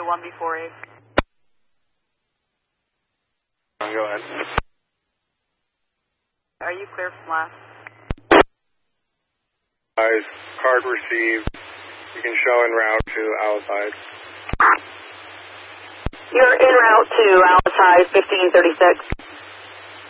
to 1B48. Go ahead. Are you clear from last? Card received. You can show en route to Alcide. You're en route to Alcide 1536.